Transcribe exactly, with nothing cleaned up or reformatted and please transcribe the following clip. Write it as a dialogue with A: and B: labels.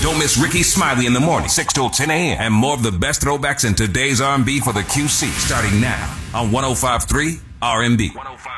A: Don't miss Ricky Smiley in the morning, six till ten a.m. And more of the best throwbacks in today's R and B for the Q C, starting now on one oh five point three R and B.